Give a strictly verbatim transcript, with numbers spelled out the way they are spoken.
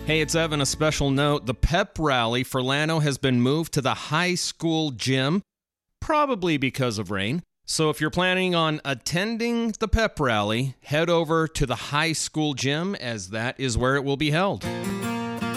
Hey, it's Evan. A special note. The pep rally for Llano has been moved to the high school gym, probably because of rain. So if you're planning on attending the pep rally, head over to the high school gym, as that is where it will be held.